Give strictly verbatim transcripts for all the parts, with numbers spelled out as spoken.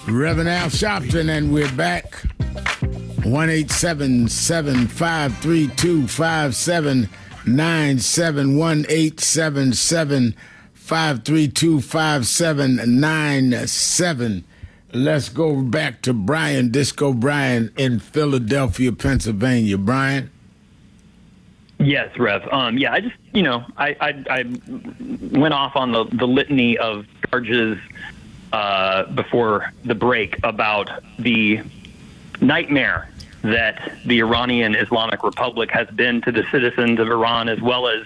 Reverend Al Sharpton, and we're back. one eight seven seven, five three two, five seven nine seven. one eight seven seven, five three two, five seven nine seven. Let's go back to Brian, Disco Brian in Philadelphia, Pennsylvania. Brian? Yes, Rev. Um, yeah, I just, you know, I, I, I went off on the, the litany of charges uh, before the break about the nightmare that the Iranian Islamic Republic has been to the citizens of Iran, as well as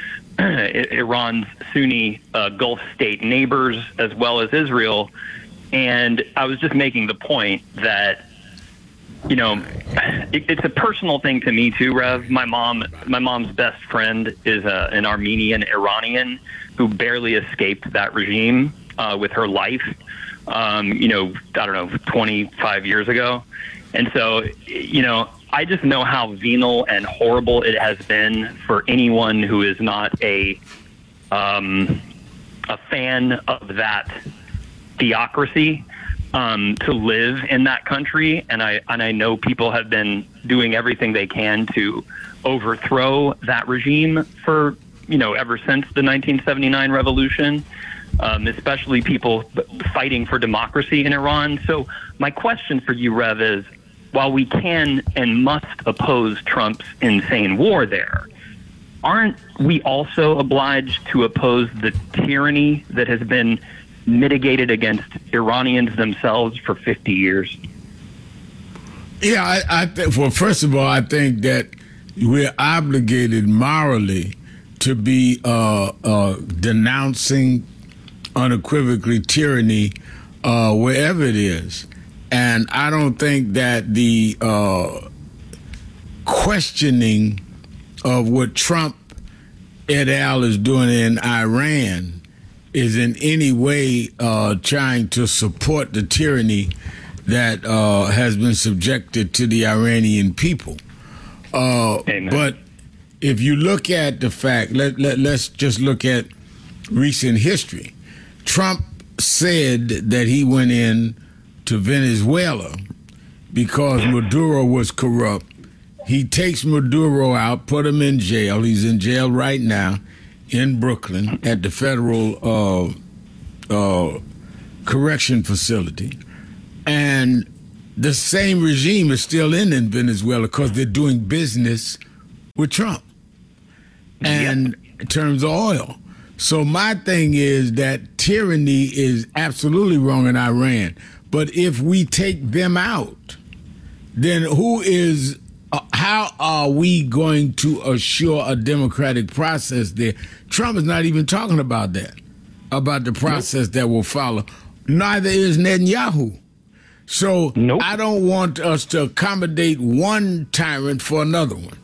Iran's Sunni uh, Gulf state neighbors, as well as Israel. And I was just making the point that, you know, it, it's a personal thing to me too, Rev. My mom, my mom's best friend is a, an Armenian Iranian who barely escaped that regime uh, with her life. Um, you know, I don't know, twenty-five years ago. And so, you know, I just know how venal and horrible it has been for anyone who is not a um, a fan of that theocracy um, to live in that country. And I and I know people have been doing everything they can to overthrow that regime for, you know, ever since the nineteen seventy-nine revolution, um, especially people fighting for democracy in Iran. So my question for you, Rev, is, while we can and must oppose Trump's insane war there, aren't we also obliged to oppose the tyranny that has been mitigated against Iranians themselves for fifty years? Yeah, I, I think, well, first of all, I think that we're obligated morally to be uh, uh, denouncing unequivocally tyranny uh, wherever it is. And I don't think that the uh, questioning of what Trump et al. Is doing in Iran is in any way uh, trying to support the tyranny that uh, has been subjected to the Iranian people. Uh, but if you look at the fact, let, let, let's just look at recent history. Trump said that he went in to Venezuela because Maduro was corrupt. He takes Maduro out, put him in jail. He's in jail right now in Brooklyn at the federal uh, uh, correction facility. And the same regime is still in, in Venezuela because they're doing business with Trump and yep. in terms of oil. So my thing is that tyranny is absolutely wrong in Iran. But if we take them out, then who is, uh, how are we going to assure a democratic process there? Trump is not even talking about that, about the process nope. that will follow. Neither is Netanyahu. So nope. I don't want us to accommodate one tyrant for another one.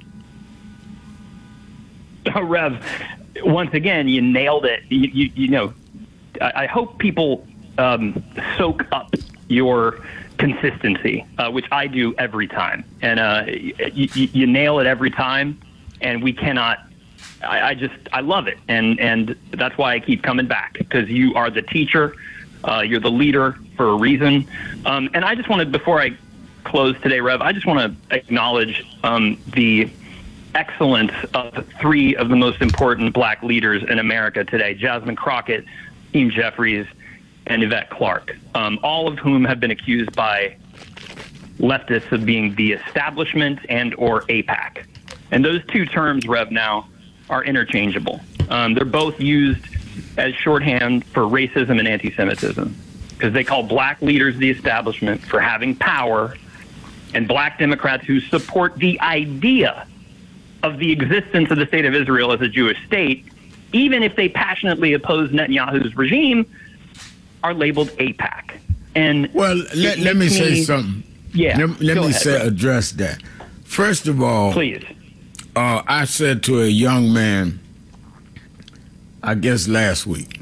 Oh, Rev, once again, you nailed it. You, you, you know, I, I hope people um, soak up your consistency, uh, which I do every time. And uh, you, you nail it every time, and we cannot, I, I just, I love it. And, and that's why I keep coming back, because you are the teacher, uh, you're the leader for a reason. Um, and I just wanted, before I close today, Rev, I just want to acknowledge um, the excellence of three of the most important black leaders in America today: Jasmine Crockett, Hakeem Jeffries, and Yvette Clarke, um, all of whom have been accused by leftists of being the establishment and or AIPAC. And those two terms, Rev, now are interchangeable. Um, they're both used as shorthand for racism and anti-Semitism, because they call black leaders the establishment for having power, and black Democrats who support the idea of the existence of the state of Israel as a Jewish state, even if they passionately oppose Netanyahu's regime, are labeled AIPAC. And well, let, let me, me say something. Yeah, let, let me ahead, say right. address that. First of all, please. Uh, I said to a young man, I guess last week,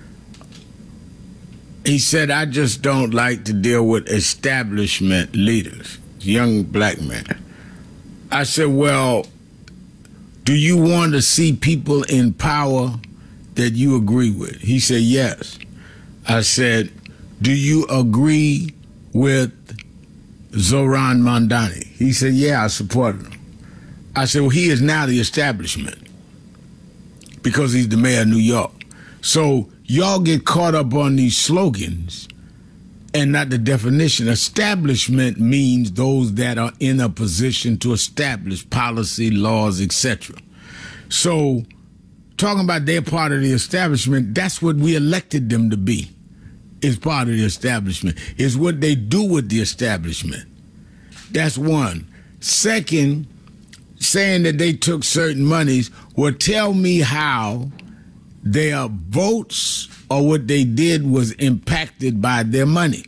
he said, "I just don't like to deal with establishment leaders." Young black man. I said, "Well, do you want to see people in power that you agree with?" He said, "Yes." I said, "Do you agree with Zoran Mondani? He said, yeah, I support him. I said, well, he is now the establishment because he's the mayor of New York. So y'all get caught up on these slogans and not the definition. Establishment means those that are in a position to establish policy, laws, et cetera. So talking about they're part of the establishment, that's what we elected them to be, is part of the establishment. Is what they do with the establishment. That's one. Second, saying that they took certain monies, well, tell me how their votes or what they did was impacted by their money.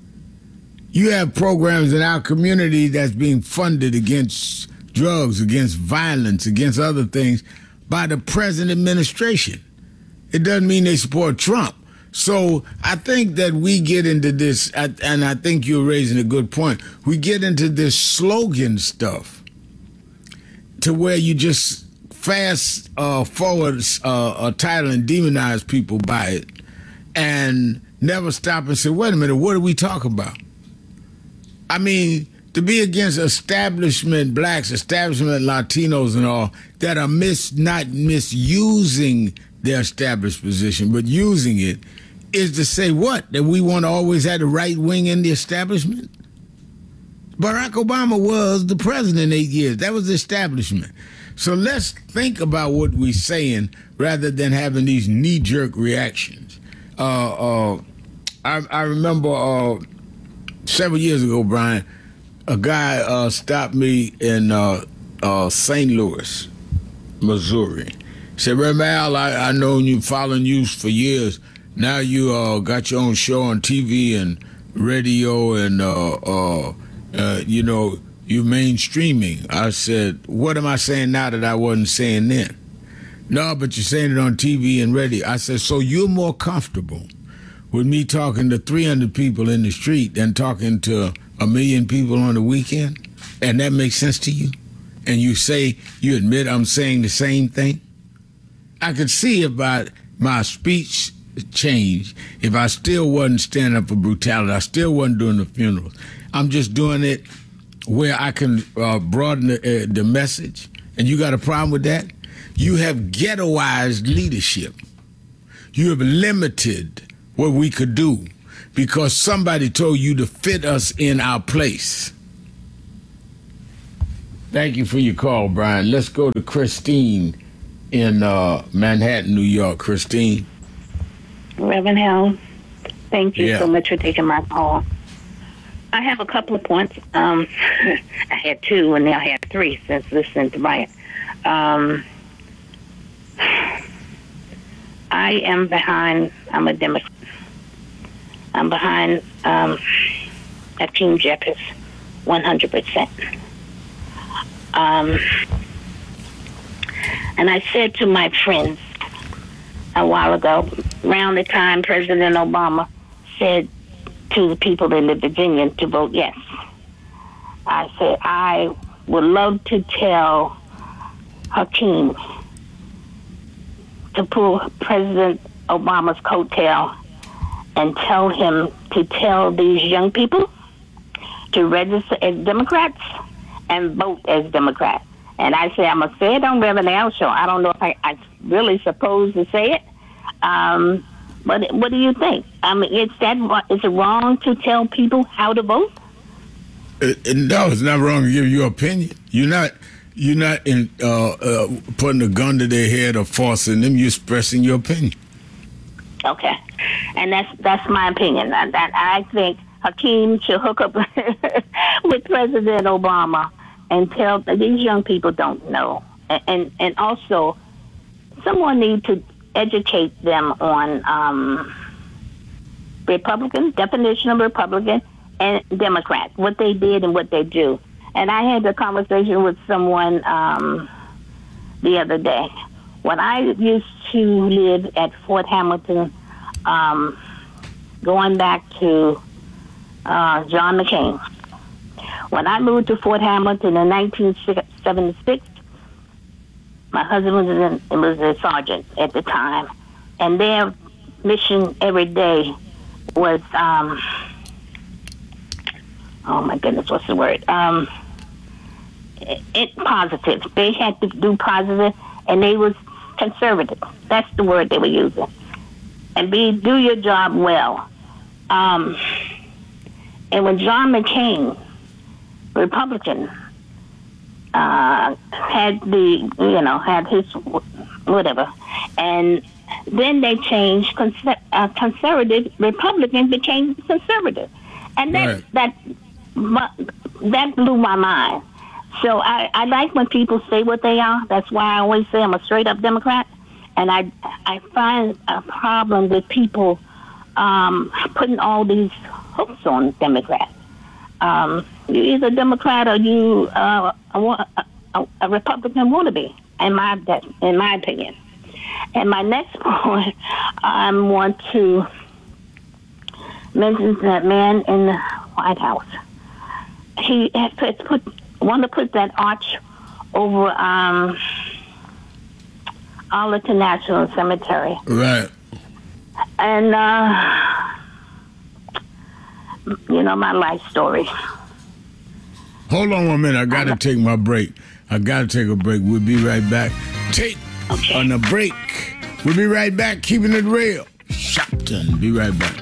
You have programs in our community that's being funded against drugs, against violence, against other things by the present administration. It doesn't mean they support Trump. So I think that we get into this, and I think you're raising a good point, we get into this slogan stuff to where you just fast uh, forward uh, a title and demonize people by it and never stop and say, wait a minute, what are we talking about? I mean, to be against establishment blacks, establishment Latinos and all that are mis not misusing their established position, but using it, is to say what? That we want to always have the right wing in the establishment? Barack Obama was the president eight years. That was the establishment. So let's think about what we're saying rather than having these knee-jerk reactions. Uh, uh, I, I remember uh, several years ago, Brian, a guy uh, stopped me in uh, uh, Saint Louis, Missouri. He said, Reverend Al, I, I known you, following you for years. Now you uh, got your own show on T V and radio and, uh, uh, uh, you know, you mainstreaming. I said, what am I saying now that I wasn't saying then? No, but you're saying it on T V and radio. I said, so you're more comfortable with me talking to three hundred people in the street than talking to a million people on the weekend? And that makes sense to you? And you say, you admit I'm saying the same thing? I could see if I, my speech changed, if I still wasn't standing up for brutality, I still wasn't doing the funerals. I'm just doing it where I can uh, broaden the, uh, the message. And you got a problem with that? You have ghettoized leadership. You have limited what we could do because somebody told you to fit us in our place. Thank you for your call, Brian. Let's go to Christine in uh, Manhattan, New York. Christine. Reverend Hal, thank you Yeah. so much for taking my call. I have a couple of points. Um, I had two, and now I have three since listening to Brian. Um, I am behind, I'm a Democrat. I'm behind um, Hakeem Jeffries, one hundred percent. Um, and I said to my friends a while ago, around the time President Obama said to the people in the Virginia to vote yes, I said, I would love to tell Hakeem to pull President Obama's coattail and tell him to tell these young people to register as Democrats and vote as Democrats. And I say, I'm going to say it on Reverend Al Show. I don't know if I, I really supposed to say it. Um, but what do you think? I mean, is that is it wrong to tell people how to vote? Uh, no, it's not wrong to give your opinion. You're not you're not in, uh, uh, putting a gun to their head or forcing them. You're expressing your opinion. Okay, and that's that's my opinion. That I think Hakeem should hook up with President Obama and tell these young people don't know, and and, and also someone need to educate them on um, Republican definition of Republican and Democrat, what they did and what they do. And I had a conversation with someone um, the other day. When I used to live at Fort Hamilton, um, going back to uh, John McCain, when I moved to Fort Hamilton in nineteen seventy-six, my husband was, in, was a sergeant at the time, and their mission every day was um, oh my goodness, what's the word? Um, it, it positive. They had to do positive, and they was conservative. That's the word they were using. And be do your job well. Um, and when John McCain, Republican, uh, had the you know had his whatever, and then they changed conser- uh, conservative Republican became conservative, and that Right. that that blew my mind. So I, I like when people say what they are. That's why I always say I'm a straight up Democrat, and I I find a problem with people um, putting all these hooks on Democrats. Um, you're either Democrat or you uh, a, a, a Republican wannabe, in my in my opinion. And my next point, I want to mention that man in the White House. He has put, put want to put that arch over um, Arlington National Cemetery. Right. And, uh, you know, my life story. Hold on one minute. I got to take my break. I got to take a break. We'll be right back. Take Okay. on a break. We'll be right back. Keeping it real. Shopton. Be right back.